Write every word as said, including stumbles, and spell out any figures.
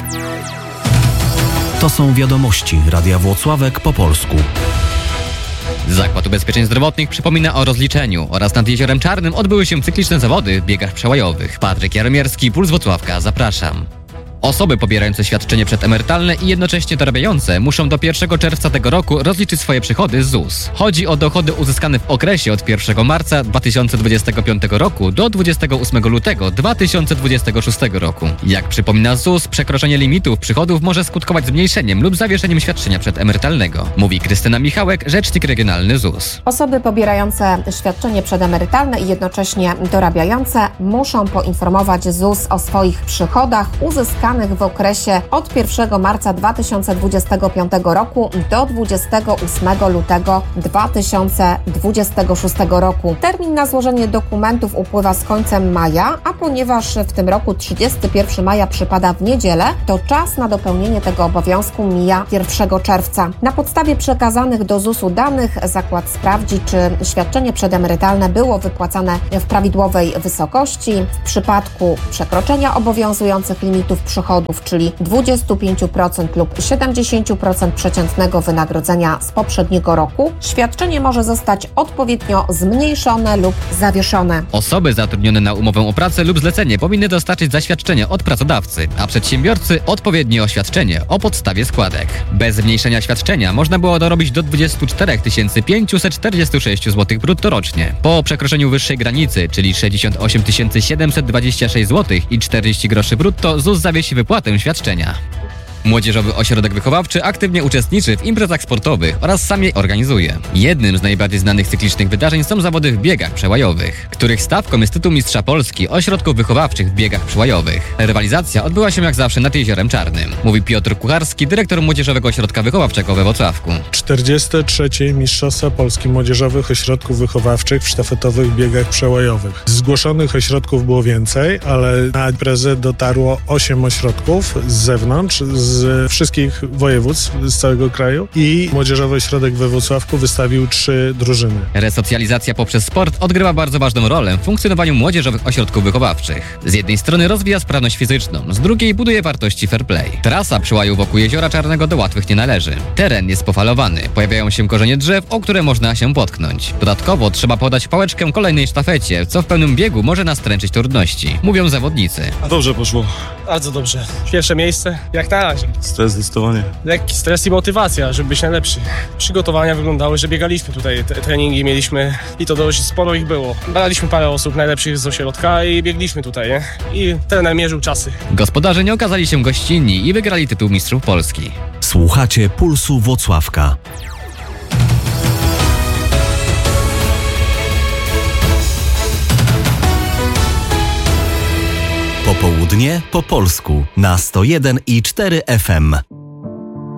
To są wiadomości Radia Włocławek po polsku. Zakład Ubezpieczeń Zdrowotnych przypomina o rozliczeniu oraz nad Jeziorem Czarnym odbyły się cykliczne zawody w biegach przełajowych. Patryk Jaromierski, Puls Włocławka, zapraszam. Osoby pobierające świadczenie przedemerytalne i jednocześnie dorabiające muszą do pierwszego czerwca tego roku rozliczyć swoje przychody z Z U S. Chodzi o dochody uzyskane w okresie od pierwszego marca dwa tysiące dwudziestego piątego roku do dwudziestego ósmego lutego dwa tysiące dwudziestego szóstego roku. Jak przypomina Z U S, przekroczenie limitów przychodów może skutkować zmniejszeniem lub zawieszeniem świadczenia przedemerytalnego. Mówi Krystyna Michałek, rzecznik regionalny Z U S. Osoby pobierające świadczenie przedemerytalne i jednocześnie dorabiające muszą poinformować Z U S o swoich przychodach uzyskanych w okresie od pierwszego marca dwa tysiące dwudziestego piątego roku do dwudziestego ósmego lutego dwa tysiące dwudziestego szóstego roku. Termin na złożenie dokumentów upływa z końcem maja, a ponieważ w tym roku trzydziestego pierwszego maja przypada w niedzielę, to czas na dopełnienie tego obowiązku mija pierwszego czerwca. Na podstawie przekazanych do Z U S-u danych zakład sprawdzi, czy świadczenie przedemerytalne było wypłacane w prawidłowej wysokości. W przypadku przekroczenia obowiązujących limitów przychodów, czyli dwadzieścia pięć procent lub siedemdziesiąt procent przeciętnego wynagrodzenia z poprzedniego roku, świadczenie może zostać odpowiednio zmniejszone lub zawieszone. Osoby zatrudnione na umowę o pracę lub zlecenie powinny dostarczyć zaświadczenie od pracodawcy, a przedsiębiorcy odpowiednie oświadczenie o podstawie składek. Bez zmniejszenia świadczenia można było dorobić do dwadzieścia cztery tysiące pięćset czterdzieści sześć złotych brutto rocznie. Po przekroczeniu wyższej granicy, czyli sześćdziesiąt osiem tysięcy siedemset dwadzieścia sześć złotych i czterdzieści groszy brutto, Z U S zawiesi wypłatę świadczenia. Młodzieżowy Ośrodek Wychowawczy aktywnie uczestniczy w imprezach sportowych oraz sam je organizuje. Jednym z najbardziej znanych cyklicznych wydarzeń są zawody w biegach przełajowych, których stawką jest tytuł Mistrza Polski Ośrodków Wychowawczych w biegach przełajowych. Rywalizacja odbyła się jak zawsze nad Jeziorem Czarnym, mówi Piotr Kucharski, dyrektor Młodzieżowego Ośrodka Wychowawczego we Włocławku. czterdzieste trzecie Mistrzostwa Polski Młodzieżowych Ośrodków Wychowawczych w sztafetowych biegach przełajowych. Zgłoszonych ośrodków było więcej, ale na imprezę dotarło osiem ośrodków z zewnątrz, z wszystkich województw z całego kraju i Młodzieżowy Ośrodek we Włocławku wystawił trzy drużyny. Resocjalizacja poprzez sport odgrywa bardzo ważną rolę w funkcjonowaniu młodzieżowych ośrodków wychowawczych. Z jednej strony rozwija sprawność fizyczną, z drugiej buduje wartości fair play. Trasa przełaju wokół Jeziora Czarnego do łatwych nie należy. Teren jest pofalowany, pojawiają się korzenie drzew, o które można się potknąć. Dodatkowo trzeba podać pałeczkę kolejnej sztafecie, co w pełnym biegu może nastręczyć trudności, mówią zawodnicy. Dobrze poszło. Bardzo dobrze. Pierwsze miejsce, jak na razie. Stres zdecydowanie. Lekki stres i motywacja, żeby być najlepszy. Przygotowania wyglądały, że biegaliśmy tutaj, te treningi mieliśmy i to dość sporo ich było. Braliśmy parę osób najlepszych z ośrodka i biegliśmy tutaj, nie? I trener mierzył czasy. Gospodarze nie okazali się gościnni i wygrali tytuł Mistrzów Polski. Słuchacie Pulsu Włocławka. Popołudnie po polsku na sto jeden i cztery F M.